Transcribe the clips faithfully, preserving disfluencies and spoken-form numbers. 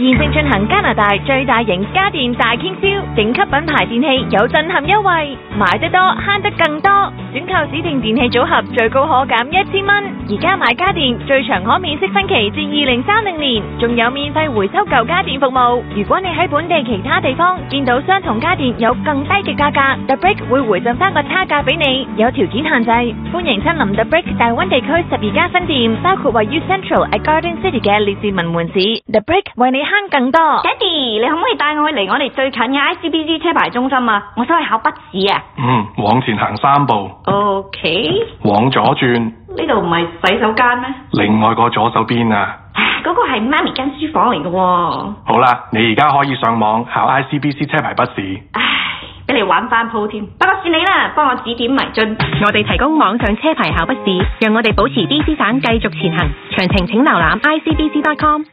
現正進行加拿大最大型家電大傾銷，頂級品牌電器有震撼優惠，買得多慳得更多，選購指定電器組合最高可減一千蚊。而家買家電最長可免息分期至二零三零年，仲有免費回收舊家電服務。如果你喺本地其他地方見到相同家電有更低嘅價格， The Brick 會回贈翻個差價俾你，有條件限制。歡迎親臨 The Brick 大灣地區十二家分店，包括位於 Central at Garden City 嘅列治文門市。The Brick 為你慳更多。 Daddy，你可唔可以帶我去嚟我哋最近嘅 I C B C 車牌中心啊？我想去考筆試啊。 嗯，往前行三步。 OK。 往左轉。 呢度唔係洗手間咩？ 另外個左手邊啊。 嗰個係媽咪間書房嚟嘅喎。 好啦，你而家可以上網考 I C B C 車牌筆試。 唉，俾你玩翻鋪添。不過算你啦，幫我指點迷津。 我哋提供網上車牌考筆試，讓我哋保持 D C 省繼續前行。詳情請瀏覽 I C B C dot com。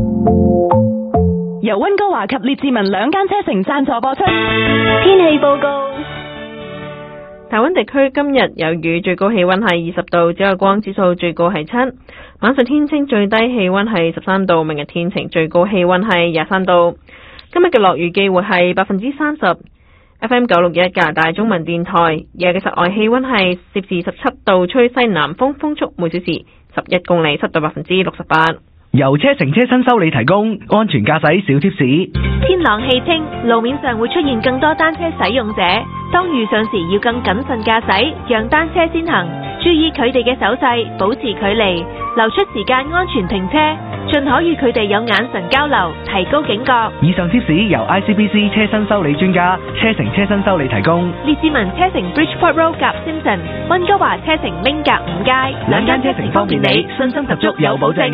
由溫哥華及列治文兩間車城贊助播出。 天氣報告。 大溫地區今日有雨，最高氣溫係二十度，紫外光指數最高係七。晚上天清，最低氣溫係十三度。明日天晴，最高氣溫係廿三度。今日嘅落雨機會係百分之三十。F M 九六一加拿大中文電台，日嘅室外氣溫係攝氏十七度，吹西南風，風速每小時十一公里，濕度百分之六十八。 由車城車身修理提供安全駕駛小貼士。 天朗氣清，路面上會出現更多單車使用者，當遇上時要更謹慎駕駛，讓單車先行，注意佢哋嘅手勢，保持距離，留出時間安全停車，盡可與佢哋有眼神交流，提高警覺。 以上貼士由 I C B C 車身修理專家車城車身修理提供。 列治文車城 Bridgeport Road 夾 Simpson， 溫哥華車城 Ming 夾五街， 兩間車城方便你，信心十足有保證。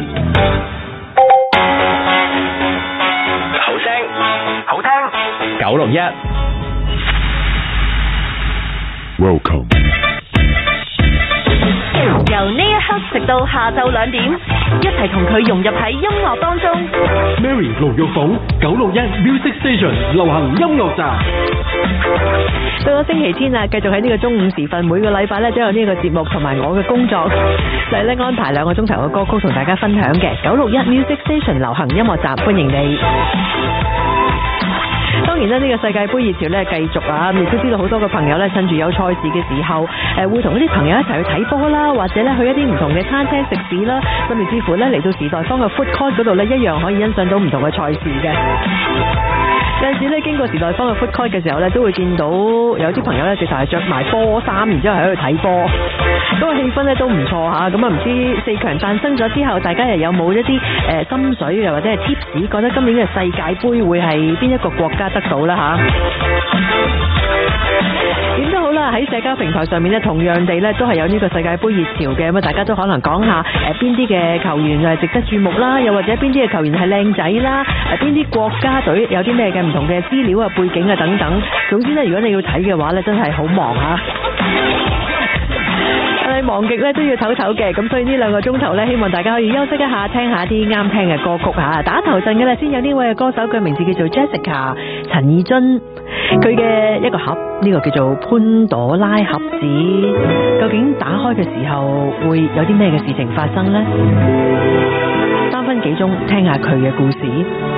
好聲好聽九六一 Welcome。 由呢一刻直到下晝兩點，一齊同佢融入喺音樂當中。 Mary 盧玉鳳九六一 Music Station 流行音樂站。 到咗星期天啦，繼續喺呢個中午時分，每個禮拜咧都有呢個節目同埋我嘅工作，就係咧安排兩個鐘頭嘅歌曲同大家分享嘅。九六一 Music Station 流行音樂站，歡迎你。當然咧，呢個世界盃熱潮咧繼續啊！亦都知道好多個朋友咧趁住有賽事嘅時候，誒會同一啲朋友一齊去睇波啦，或者咧去一啲唔同嘅餐廳食肆啦，甚至乎咧嚟到時代坊嘅 food court 嗰度咧，一樣可以欣賞到唔同嘅賽事嘅。有陣時咧經過時代坊嘅 food court 嘅時候咧，都會見到有啲朋友咧直頭係着埋波衫，然之後喺度睇波，嗰個氣氛咧都唔錯嚇。咁啊唔知四強誕生咗之後，大家又有冇一啲誒心水又或者係 tips， 覺得今年嘅世界盃會係邊一個國家得到啦嚇？點都好啦，喺社交平台上面咧，同樣地咧都係有呢個世界盃熱潮嘅，咁啊大家都可能講下誒邊啲嘅球員係值得注目啦，又或者邊啲嘅球員係靚仔啦，誒邊啲國家隊有啲咩嘅唔同嘅資料啊、背景啊等等。總之咧，如果你要睇嘅話咧，真係好忙嚇。但係忙極咧都要唞唞嘅，咁所以呢兩個鐘頭咧，希望大家可以休息一下，聽下啲啱聽嘅歌曲嚇。打頭陣嘅咧，先有呢位嘅歌手，佢名字叫做 Jessica 陳義津，佢嘅一個盒，呢個叫做潘朵拉盒子，究竟打開嘅時候會有啲咩嘅事情發生呢？三分幾鐘聽下佢嘅故事。